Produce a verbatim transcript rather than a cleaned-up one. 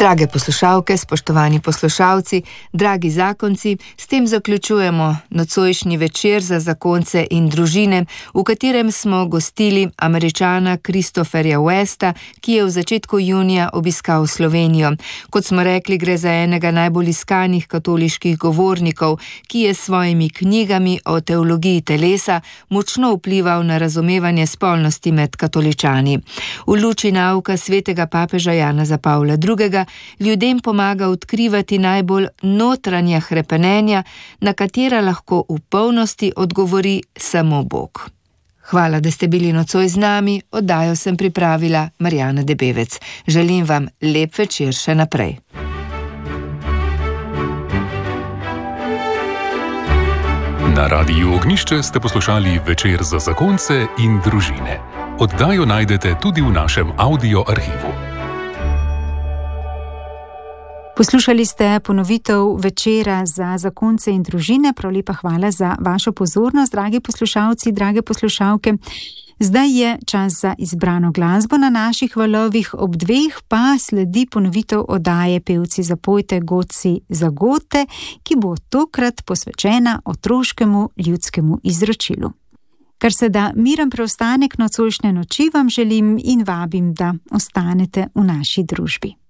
Drage poslušalke, spoštovani poslušalci, dragi zakonci, s tem zaključujemo nocojšnji večer za zakonce in družine, v katerem smo gostili Američana Christopherja Westa, ki je v začetku junija obiskal Slovenijo. Kot smo rekli, gre za enega najbolj iskanih katoliških govornikov, ki je s svojimi knjigami o teologiji telesa močno vplival na razumevanje spolnosti med katoličani. V luči nauka svetega papeža Janeza Pavla drugega ljudem pomaga odkrivati najbolj notranja hrepenenja, na katera lahko v polnosti odgovori samo Bog. Hvala, da ste bili nocoj z nami, oddajo sem pripravila Marjana Debevec. Želim vam lep večer še naprej. Na Radiu Ognjišče ste poslušali Večer za zakonce in družine. Oddajo najdete tudi v našem audio arhivu. Poslušali ste ponovitev Večera za zakonce in družine. Prav lepa hvala za vašo pozornost, dragi poslušalci, drage poslušalke. Zdaj je čas za izbrano glasbo na naših valovih, ob dveh pa sledi ponovitev oddaje Pevci zapojte, godci zagote, ki bo tokrat posvečena otroškemu ljudskemu izročilu. Kar se da miren preostanek nocojšnje noči vam želim in vabim, da ostanete v naši družbi.